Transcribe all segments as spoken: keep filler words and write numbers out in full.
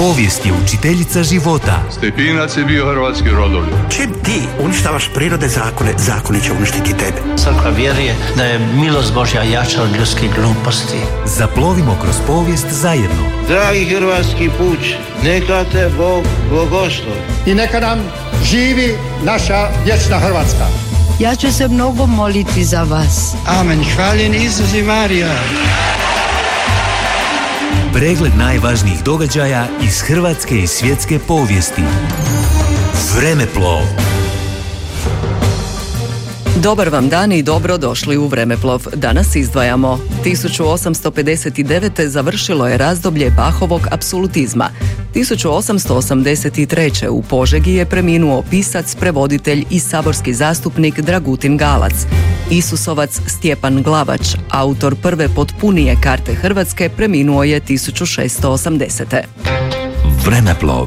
Povijest je učiteljica života. Stepinac je bio hrvatski rodoljub. Čim ti uništavaš prirode zakone, zakoni će uništiti tebe. Crkva vjeruje da je milost Božja jača od ljudskih gluposti. Zaplovimo kroz povijest zajedno. Dragi hrvatski puč, neka te Bog blagoslovi. I neka nam živi naša vječna Hrvatska. Ja ću se mnogo moliti za vas. Amen. Hvaljen Isus i Marija. Pregled najvažnijih događaja iz hrvatske i svjetske povijesti. Vremeplov. Dobar vam dan i dobro došli u Vremeplov. Danas izdvajamo. tisuću osamsto pedeset devete. završilo je razdoblje Bachovog apsolutizma. tisuću osamsto osamdeset treće. u Požegi je preminuo pisac, prevoditelj i saborski zastupnik Dragutin Galac. Isusovac Stjepan Glavač, autor prve potpunije karte Hrvatske, preminuo je tisuću šesto osamdesete. Vremeplov.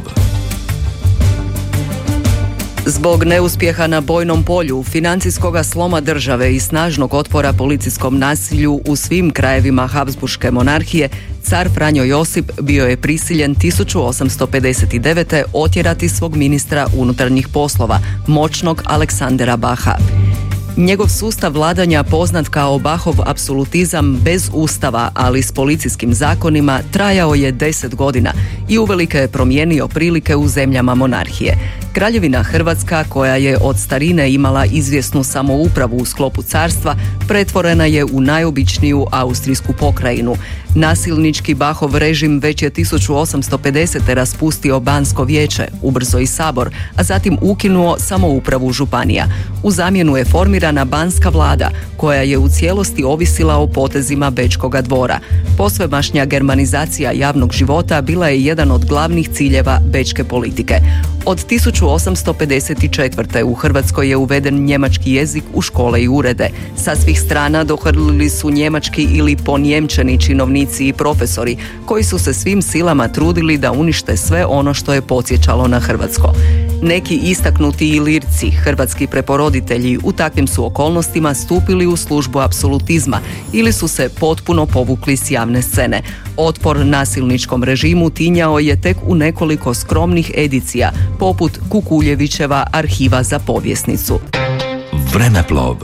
Zbog neuspjeha na bojnom polju, financijskoga sloma države i snažnog otpora policijskom nasilju u svim krajevima Habsburške monarhije, car Franjo Josip bio je prisiljen tisuću osamsto pedeset devete. otjerati svog ministra unutarnjih poslova, moćnog Aleksandera Baha. Njegov sustav vladanja, poznat kao Bachov apsolutizam bez ustava, ali s policijskim zakonima, trajao je deset godina i uvelike je promijenio prilike u zemljama monarhije. Kraljevina Hrvatska, koja je od starine imala izvjesnu samoupravu u sklopu carstva, pretvorena je u najobičniju austrijsku pokrajinu. Nasilnički Bachov režim već je tisuću osamsto pedesete. raspustio Bansko vijeće, ubrzo i sabor, a zatim ukinuo samoupravu županija. U zamjenu je formirana Banska vlada, koja je u cijelosti ovisila o potezima Bečkoga dvora. Posvemašnja germanizacija javnog života bila je jedan od glavnih ciljeva bečke politike. Od tisuću osamsto pedeset četvrte. u Hrvatskoj je uveden njemački jezik u škole i urede. Sa svih strana dohrlili su njemački ili ponjemčeni činovnici i profesori, koji su se svim silama trudili da unište sve ono što je podsjećalo na hrvatsko. Neki istaknuti ilirci, hrvatski preporoditelji, u takvim su okolnostima stupili u službu apsolutizma ili su se potpuno povukli s javne scene. Otpor nasilničkom režimu tinjao je tek u nekoliko skromnih edicija, poput Kukuljevićeva Arhiva za povjesnicu. Vremeplov.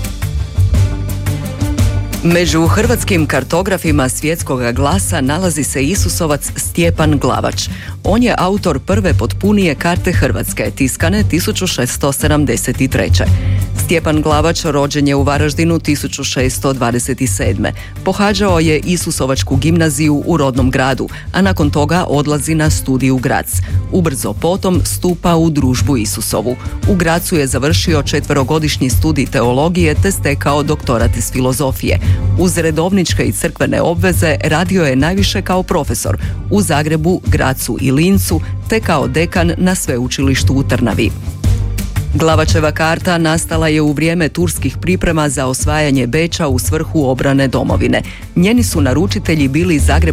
Među hrvatskim kartografima svjetskog glasa nalazi se Isusovac Stjepan Glavač. On je autor prve potpunije karte Hrvatske, tiskane tisuću šesto sedamdeset treće. Stjepan Glavač rođen je u Varaždinu tisuću šesto dvadeset sedme. Pohađao je Isusovačku gimnaziju u rodnom gradu, a nakon toga odlazi na studij u Grac. Ubrzo potom stupa u družbu Isusovu. U Gracu je završio četverogodišnji studij teologije te stekao doktorat iz filozofije. Uz redovničke i crkvene obveze radio je najviše kao profesor u Zagrebu, Gracu i Lincu, te kao dekan na sveučilištu u Trnavi. Glavačeva karta nastala je u vrijeme turskih priprema za osvajanje Beča u svrhu obrane domovine. Njeni su naručitelji bili Zagrebački